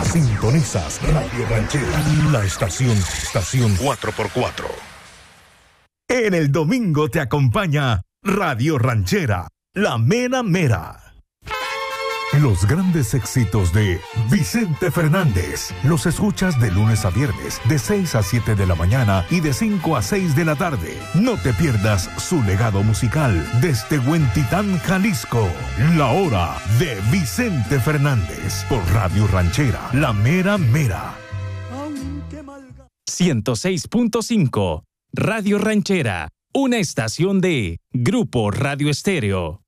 Sintonizas Radio Ranchera, la estación 4x4. En el domingo te acompaña Radio Ranchera, la mera mera. Los grandes éxitos de Vicente Fernández los escuchas de lunes a viernes, de 6 a 7 de la mañana y de 5 a 6 de la tarde. No te pierdas su legado musical desde Huentitán, Jalisco. La hora de Vicente Fernández por Radio Ranchera, la mera mera. 106.5 Radio Ranchera, una estación de Grupo Radio Estéreo.